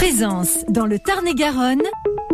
Présence dans le Tarn-et-Garonne,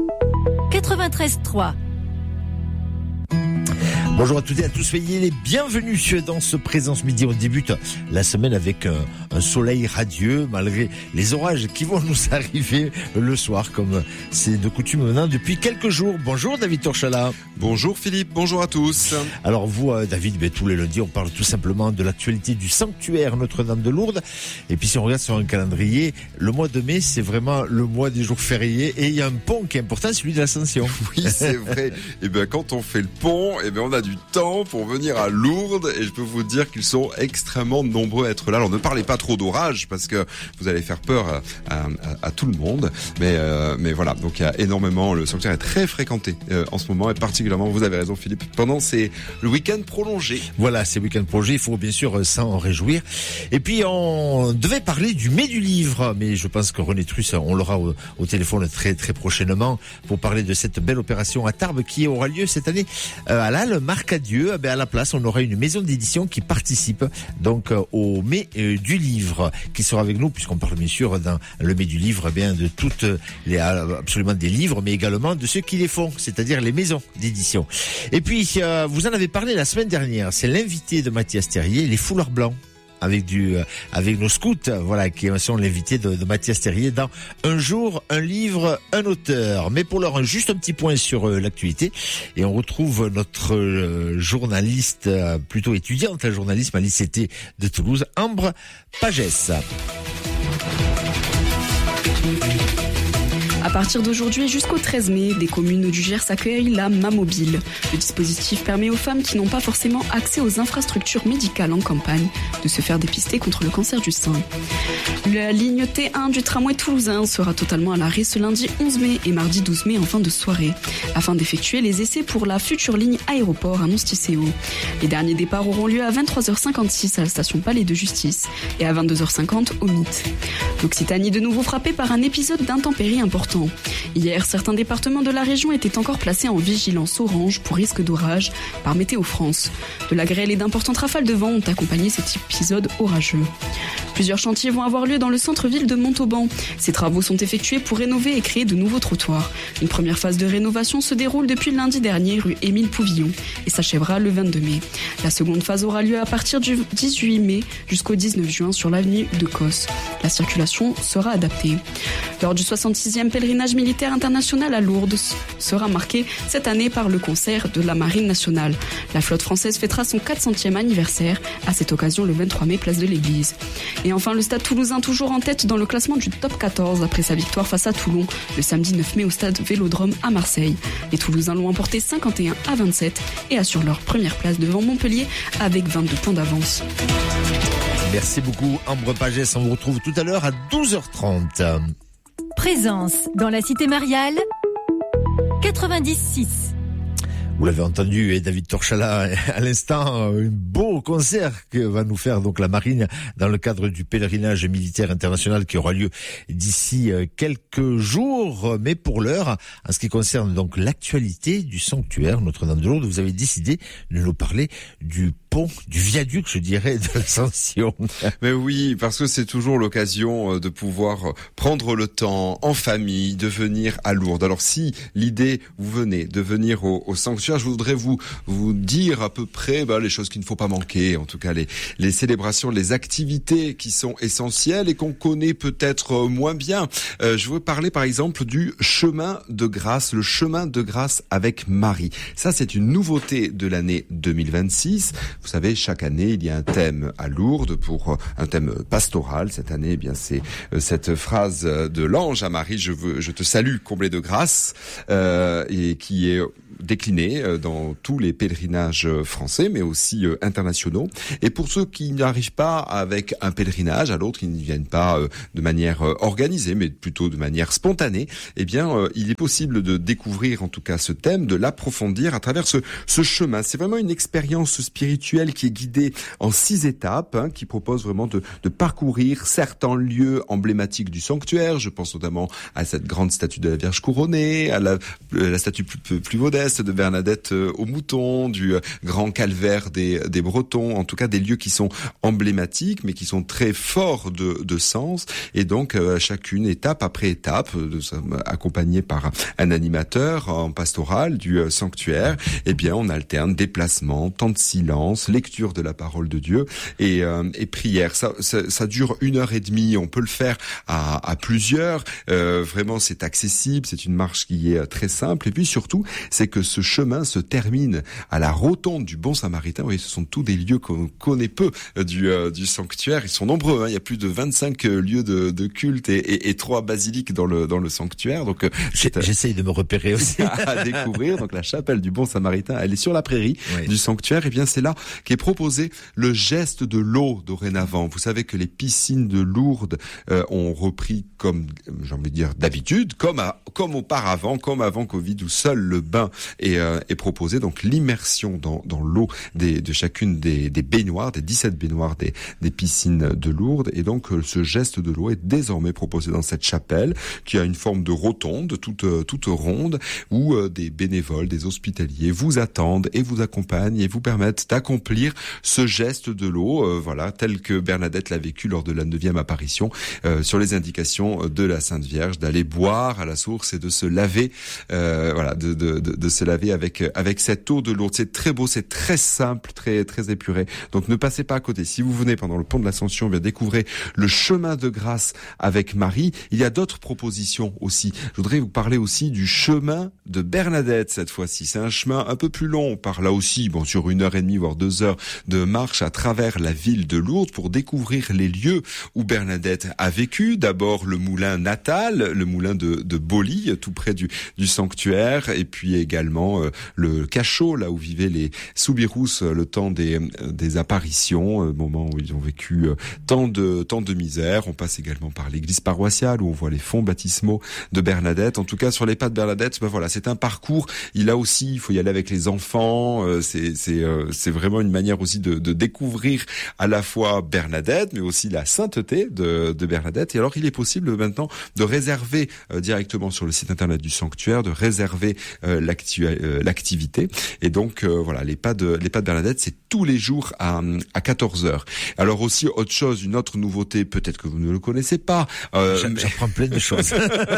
93.3. Bonjour à toutes et à tous, soyez les bienvenus dans ce Présence Midi. On débute la semaine avec un soleil radieux malgré les orages qui vont nous arriver le soir comme c'est de coutume maintenant depuis quelques jours. Bonjour David Torchala. Bonjour Philippe, bonjour à tous. Alors vous David, tous les lundis on parle tout simplement de l'actualité du sanctuaire Notre-Dame de Lourdes. Et puis si on regarde sur un calendrier, le mois de mai c'est vraiment le mois des jours fériés et il y a un pont qui est important, celui de l'Ascension. Oui c'est vrai, et bien quand on fait le pont, on a du temps pour venir à Lourdes et je peux vous dire qu'ils sont extrêmement nombreux à être là. Alors ne parlez pas trop d'orage parce que vous allez faire peur à tout le monde, mais voilà, donc il y a énormément, le sanctuaire est très fréquenté en ce moment et particulièrement, vous avez raison Philippe, pendant le week-end prolongé. Voilà, ces week-ends prolongés, il faut bien sûr s'en réjouir. Et puis on devait parler du mai du livre, mais je pense que René Truss, on l'aura au téléphone très très prochainement pour parler de cette belle opération à Tarbes qui aura lieu cette année à l'Halle Marcadieu. À la place, on aura une maison d'édition qui participe donc au mai du livre, qui sera avec nous puisqu'on parle bien sûr dans le mai du livre de toutes absolument des livres, mais également de ceux qui les font, c'est-à-dire les maisons d'édition. Et puis vous en avez parlé la semaine dernière, c'est l'invité de Mathias Terrier, les foulards blancs. Avec nos scouts, voilà, qui sont l'invité de Mathias Terrier dans Un jour, un livre, un auteur. Mais pour l'heure, juste un petit point sur l'actualité. Et on retrouve notre journaliste, plutôt étudiante à journalisme à l'ICT de Toulouse, Ambre Pagès. À partir d'aujourd'hui jusqu'au 13 mai, des communes du Gers accueillent la Mamobile. Le dispositif permet aux femmes qui n'ont pas forcément accès aux infrastructures médicales en campagne de se faire dépister contre le cancer du sein. La ligne T1 du tramway toulousain sera totalement à l'arrêt ce lundi 11 mai et mardi 12 mai en fin de soirée, afin d'effectuer les essais pour la future ligne aéroport Annonce-Tisséo. Les derniers départs auront lieu à 23h56 à la station Palais de Justice et à 22h50 au Mythe. L'Occitanie de nouveau frappée par un épisode d'intempéries important. Hier, certains départements de la région étaient encore placés en vigilance orange pour risque d'orage par Météo France. De la grêle et d'importantes rafales de vent ont accompagné cet épisode orageux. Plusieurs chantiers vont avoir lieu dans le centre-ville de Montauban. Ces travaux sont effectués pour rénover et créer de nouveaux trottoirs. Une première phase de rénovation se déroule depuis lundi dernier rue Émile Pouvillon et s'achèvera le 22 mai. La seconde phase aura lieu à partir du 18 mai jusqu'au 19 juin sur l'avenue de Cos. La circulation sera adaptée. Lors du 66e pèlerinage militaire international à Lourdes sera marqué cette année par le concert de la Marine nationale. La flotte française fêtera son 400e anniversaire à cette occasion le 23 mai place de l'Église. Et enfin, le Stade Toulousain toujours en tête dans le classement du top 14 après sa victoire face à Toulon le samedi 9 mai au stade Vélodrome à Marseille. Les Toulousains l'ont emporté 51-27 et assurent leur première place devant Montpellier avec 22 points d'avance. Merci beaucoup Ambre Pagès, on vous retrouve tout à l'heure à 12h30. Présence dans la cité mariale, 90.6. Vous l'avez entendu, et David Torchala à l'instant, un beau concert que va nous faire donc la marine dans le cadre du pèlerinage militaire international qui aura lieu d'ici quelques jours. Mais pour l'heure, en ce qui concerne donc l'actualité du sanctuaire Notre-Dame de Lourdes, vous avez décidé de nous parler du pont, du viaduc, je dirais, de l'Ascension. Mais oui, parce que c'est toujours l'occasion de pouvoir prendre le temps en famille, de venir à Lourdes. Alors si l'idée, vous venez de venir au sanctuaire, je voudrais vous dire à peu près les choses qu'il ne faut pas manquer, en tout cas les célébrations, les activités qui sont essentielles et qu'on connaît peut-être moins bien. Je veux parler par exemple du chemin de grâce, le chemin de grâce avec Marie. Ça, c'est une nouveauté de l'année 2026. Vous savez, chaque année, il y a un thème à Lourdes pour un thème pastoral. Cette année, c'est cette phrase de l'ange à Marie, je te salue, comblée de grâce, et qui est décliné dans tous les pèlerinages français, mais aussi internationaux. Et pour ceux qui n'arrivent pas avec un pèlerinage, à l'autre, qui ne viennent pas de manière organisée, mais plutôt de manière spontanée, il est possible de découvrir en tout cas ce thème, de l'approfondir à travers ce chemin. C'est vraiment une expérience spirituelle qui est guidée en 6 étapes, qui propose vraiment de parcourir certains lieux emblématiques du sanctuaire. Je pense notamment à cette grande statue de la Vierge couronnée, à la statue plus modeste, messe de Bernadette aux moutons, du grand calvaire des Bretons, en tout cas des lieux qui sont emblématiques mais qui sont très forts de sens, et donc chacune étape après étape, nous sommes accompagnés par un animateur en pastoral du sanctuaire, eh bien on alterne déplacement, temps de silence, lecture de la parole de Dieu et prière. Ça dure 1h30, on peut le faire à plusieurs, vraiment c'est accessible, c'est une marche qui est très simple, et puis surtout c'est que ce chemin se termine à la rotonde du Bon Samaritain. Vous voyez, ce sont tous des lieux qu'on connaît peu du sanctuaire, ils sont nombreux, hein. Il y a plus de 25 lieux de culte et 3 basiliques dans le sanctuaire, donc j'essaye de me repérer aussi à découvrir. Donc la chapelle du Bon Samaritain, elle est sur la prairie du sanctuaire, et bien c'est là qu'est proposé le geste de l'eau dorénavant. Vous savez que les piscines de Lourdes ont repris, comme j'ai envie de dire d'habitude, comme auparavant, comme avant Covid, où seul le bain est proposé, donc l'immersion dans l'eau de chacune des baignoires, des 17 baignoires des piscines de Lourdes, et donc ce geste de l'eau est désormais proposé dans cette chapelle qui a une forme de rotonde toute ronde, où des bénévoles, des hospitaliers vous attendent et vous accompagnent et vous permettent d'accomplir ce geste de l'eau, tel que Bernadette l'a vécu lors de la 9e apparition, sur les indications de la Sainte Vierge, d'aller boire à la source et de se laver, de se laver avec cette eau de Lourdes. C'est très beau, c'est très simple, très très épuré. Donc ne passez pas à côté. Si vous venez pendant le pont de l'Ascension, bien découvrez le chemin de grâce avec Marie. Il y a d'autres propositions aussi. Je voudrais vous parler aussi du chemin de Bernadette cette fois-ci. C'est un chemin un peu plus long. On part là aussi, sur 1h30 voire 2 heures de marche à travers la ville de Lourdes pour découvrir les lieux où Bernadette a vécu. D'abord le moulin natal, le moulin de Boli, tout près du sanctuaire, et puis également le cachot, là où vivaient les soubirous le temps des apparitions, moment où ils ont vécu tant de misère. On passe également par l'église paroissiale où on voit les fonds baptismaux de Bernadette. En tout cas, sur les pas de Bernadette, c'est un parcours. Il faut y aller avec les enfants. C'est vraiment une manière aussi de découvrir à la fois Bernadette, mais aussi la sainteté de Bernadette. Et alors, il est possible maintenant de réserver directement sur le site internet du sanctuaire, de réserver l'activité. Et donc, les pas de Bernadette, c'est tous les jours à 14h. Alors aussi, une autre nouveauté, peut-être que vous ne le connaissez pas. J'apprends plein de choses.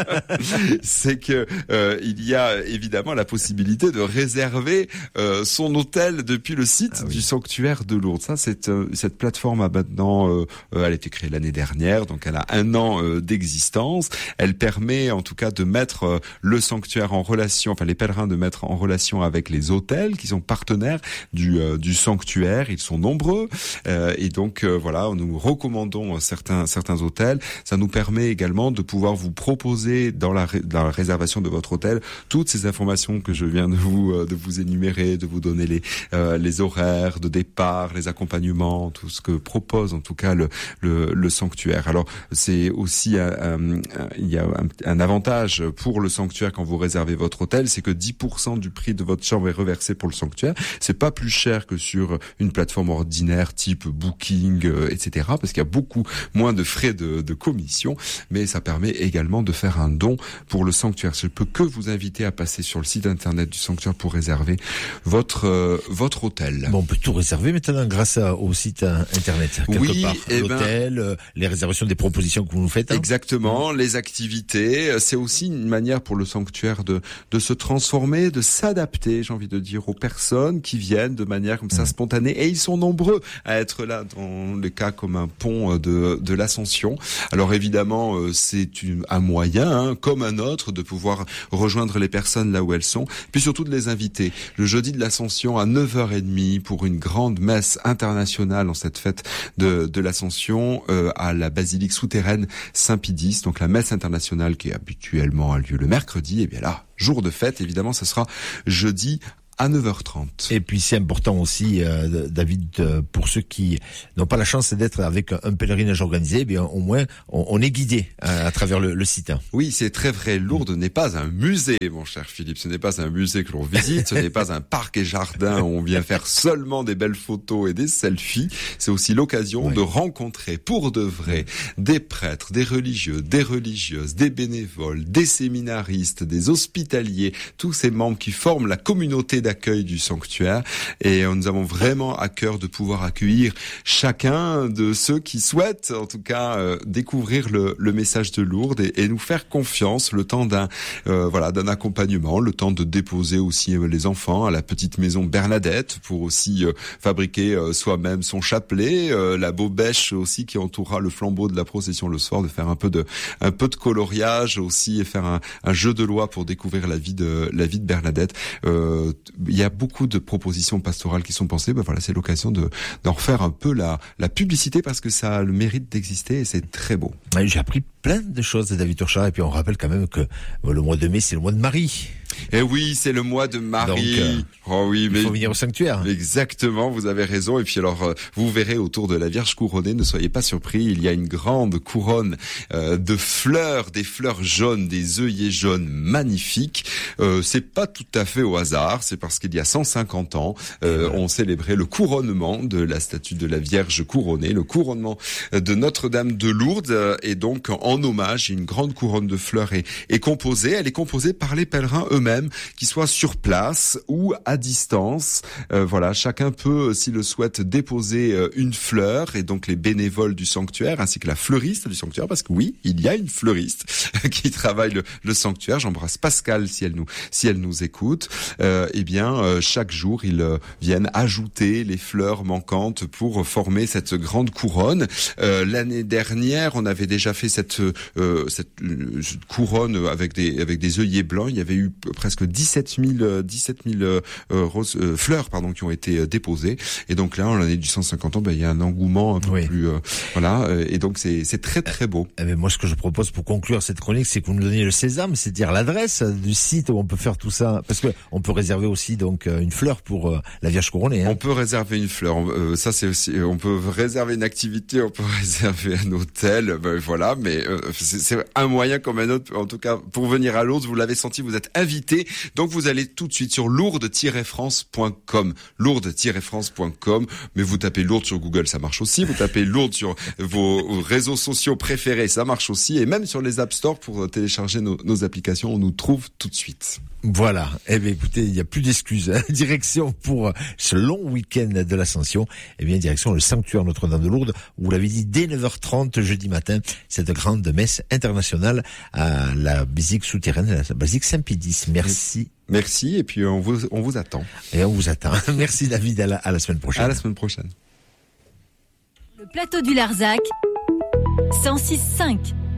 C'est que il y a évidemment la possibilité de réserver son hôtel depuis le site du sanctuaire de Lourdes. Ça, cette plateforme a maintenant, elle a été créée l'année dernière, donc elle a 1 an d'existence. Elle permet en tout cas de mettre le sanctuaire en relation, les pèlerins de mettre en relation avec les hôtels qui sont partenaires du sanctuaire. Ils sont nombreux, et donc nous recommandons certains hôtels. Ça nous permet également de pouvoir vous proposer dans la réservation de votre hôtel toutes ces informations que je viens de vous énumérer, de vous donner les horaires de départ, les accompagnements, tout ce que propose en tout cas le sanctuaire. Alors c'est aussi il y a un avantage pour le sanctuaire quand vous réservez votre hôtel, c'est que 10% du prix de votre chambre est reversé pour le sanctuaire. C'est pas plus cher que sur une plateforme ordinaire type Booking, etc. Parce qu'il y a beaucoup moins de frais de commission, mais ça permet également de faire un don pour le sanctuaire. Je peux que vous inviter à passer sur le site internet du sanctuaire pour réserver votre hôtel. On peut tout réserver maintenant grâce au site internet. Quelque part. L'hôtel, les réservations des propositions que vous nous faites. Exactement, les activités. C'est aussi une manière pour le sanctuaire de se transformer, de s'adapter, j'ai envie de dire, aux personnes qui viennent de manière comme ça spontanée. Et ils sont nombreux à être là dans le cas comme un pont de l'Ascension. Alors évidemment, c'est un moyen, comme un autre, de pouvoir rejoindre les personnes là où elles sont, puis surtout de les inviter. Le jeudi de l'Ascension à 9h30 pour une grande messe internationale en cette fête de l'Ascension à la basilique souterraine Saint-Pidis. Donc la messe internationale qui habituellement a lieu le mercredi, et bien là, jour de fête, évidemment, ce sera jeudi à 9h30. Et puis c'est important aussi, David, pour ceux qui n'ont pas la chance d'être avec un pèlerinage organisé, eh bien au moins on est guidé à travers le site. Oui, c'est très vrai. Lourdes n'est pas un musée, mon cher Philippe. Ce n'est pas un musée que l'on visite. Ce n'est pas un parc et jardin où on vient faire seulement des belles photos et des selfies. C'est aussi l'occasion de rencontrer pour de vrai des prêtres, des religieux, des religieuses, des bénévoles, des séminaristes, des hospitaliers, tous ces membres qui forment la communauté d'accueil du sanctuaire. Et nous avons vraiment à cœur de pouvoir accueillir chacun de ceux qui souhaitent, en tout cas, découvrir le message de Lourdes et nous faire confiance le temps d'un accompagnement, le temps de déposer aussi les enfants à la petite maison Bernadette pour aussi fabriquer soi-même son chapelet, la bobèche aussi qui entourera le flambeau de la procession le soir, de faire un peu de coloriage aussi et faire un jeu de loi pour découvrir la vie de Bernadette. Il y a beaucoup de propositions pastorales qui sont pensées. C'est l'occasion d'en refaire un peu la publicité parce que ça a le mérite d'exister et c'est très beau. J'ai appris plein de choses de David Turchard et puis on rappelle quand même que le mois de mai c'est le mois de Marie. Et oui, c'est le mois de Marie. Donc, il faut venir au sanctuaire. Exactement, vous avez raison. Et puis alors, vous verrez autour de la Vierge couronnée, ne soyez pas surpris, il y a une grande couronne de fleurs, des fleurs jaunes, des œillets jaunes magnifiques. C'est pas tout à fait au hasard, c'est parce qu'il y a 150 ans, on célébrait le couronnement de la statue de la Vierge couronnée, le couronnement de Notre-Dame de Lourdes. Et donc, en hommage, une grande couronne de fleurs est composée. Elle est composée par les pèlerins eux-mêmes, qu'ils soient sur place ou à distance. Chacun peut, s'il le souhaite, déposer une fleur, et donc les bénévoles du sanctuaire, ainsi que la fleuriste du sanctuaire, parce que oui, il y a une fleuriste qui travaille le sanctuaire. J'embrasse Pascal si elle nous écoute. Chaque jour, ils viennent ajouter les fleurs manquantes pour former cette grande couronne. L'année dernière, on avait déjà fait cette couronne avec des œillets blancs. Il y avait eu presque 17 000 fleurs qui ont été déposées. Et donc là, en l'année du 150 ans, il y a un engouement un peu plus... Et donc, c'est très, très beau. Mais moi, ce que je propose pour conclure cette chronique, c'est que vous nous donniez le sésame, c'est-à-dire l'adresse du site où on peut faire tout ça. Parce que on peut réserver aussi donc une fleur pour la Vierge couronnée. On peut réserver une fleur. Ça, c'est aussi... On peut réserver une activité, on peut réserver un hôtel. Mais c'est un moyen comme un autre. En tout cas, pour venir à Lourdes, vous l'avez senti, vous êtes invité. Donc, vous allez tout de suite sur lourdes-france.com. Lourdes-france.com. Mais vous tapez Lourdes sur Google, ça marche aussi. Vous tapez Lourdes sur vos réseaux sociaux préférés, ça marche aussi. Et même sur les App Store pour télécharger nos applications, on nous trouve tout de suite. Voilà. Écoutez, il n'y a plus d'excuses. Direction pour ce long week-end de l'Ascension. Direction le sanctuaire Notre-Dame de Lourdes. Vous l'avez dit, dès 9h30 jeudi matin, cette grande messe internationale à la basilique souterraine, la basilique Saint-Pédis. Merci. Et puis on vous attend. Et on vous attend. Merci David. À la semaine prochaine. À la semaine prochaine. Le plateau du Larzac, 106.5.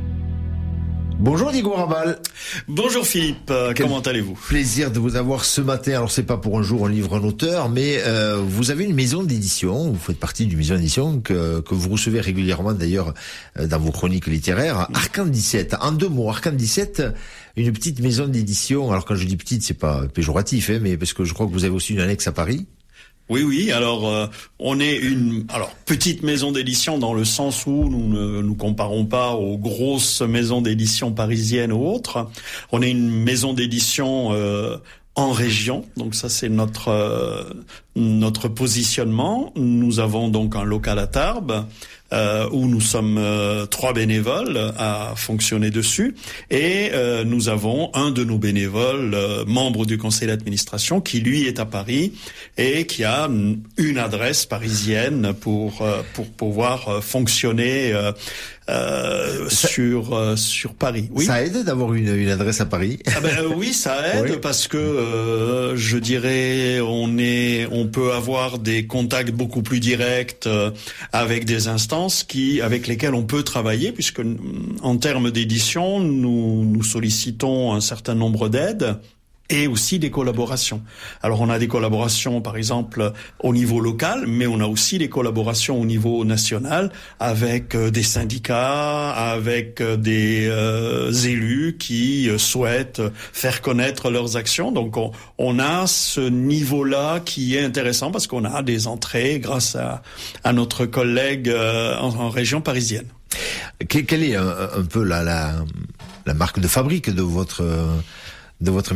Bonjour Diego Rabal. Bonjour Philippe, comment allez-vous? Plaisir de vous avoir ce matin. Alors c'est pas pour un jour un livre un auteur, mais vous avez une maison d'édition, vous faites partie d'une maison d'édition que vous recevez régulièrement d'ailleurs dans vos chroniques littéraires. Arcane 17, en 2 mots, Arcane 17, une petite maison d'édition. Alors quand je dis petite, c'est pas péjoratif, mais parce que je crois que vous avez aussi une annexe à Paris. Oui. Alors, on est une petite maison d'édition dans le sens où nous ne nous comparons pas aux grosses maisons d'édition parisiennes ou autres. On est une maison d'édition en région, donc ça c'est notre positionnement. Nous avons donc un local à Tarbes où nous sommes 3 bénévoles à fonctionner dessus, et nous avons un de nos bénévoles, membre du conseil d'administration, qui lui est à Paris et qui a une adresse parisienne pour pouvoir fonctionner sur Paris. Oui. Ça aide d'avoir une adresse à Paris. Oui, ça aide parce que je dirais on peut avoir des contacts beaucoup plus directs avec des instances avec lesquelles on peut travailler, puisque en termes d'édition, nous sollicitons un certain nombre d'aides. et aussi des collaborations. Alors on a des collaborations par exemple au niveau local, mais on a aussi des collaborations au niveau national avec des syndicats, avec des élus qui souhaitent faire connaître leurs actions. Donc on a ce niveau-là qui est intéressant parce qu'on a des entrées grâce à notre collègue en région parisienne. Quelle est un peu la marque de fabrique de votre